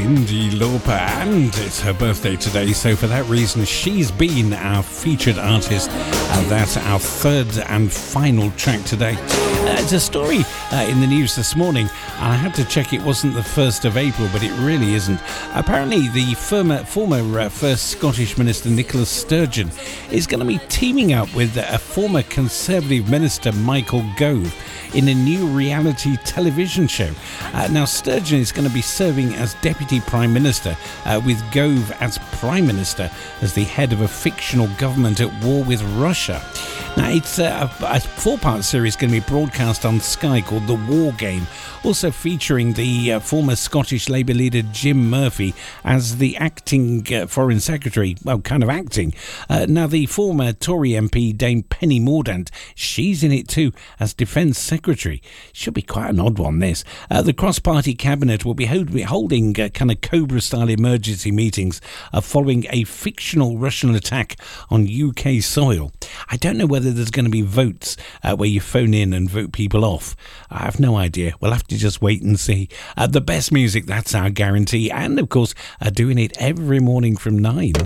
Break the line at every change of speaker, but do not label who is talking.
Cyndi Lauper, and it's her birthday today, so for that reason she's been our featured artist, and that's our third and final track today. There's a story in the news this morning, and I had to check it wasn't the 1st of April, but it really isn't. Apparently the former First Scottish Minister Nicola Sturgeon is going to be teaming up with a former Conservative Minister Michael Gove in a new reality television show. Now Sturgeon is going to be serving as Deputy Prime Minister, with Gove as Prime Minister, as the head of a fictional government at war with Russia. Now it's a 4-part series going to be broadcast on Sky called The War Game, also featuring the former Scottish Labour leader Jim Murphy as the acting Foreign Secretary, well, kind of acting. Now the former Tory MP Dame Penny Mordaunt, she's in it too as Defence Secretary. Should be quite an odd one, this. The cross-party cabinet will be holding kind of Cobra-style emergency meetings following a fictional Russian attack on UK soil. I don't know whether there's going to be votes where you phone in and vote people off. I have no idea. We'll have to just wait and see. The best music, that's our guarantee. And, of course, doing it every morning from 9.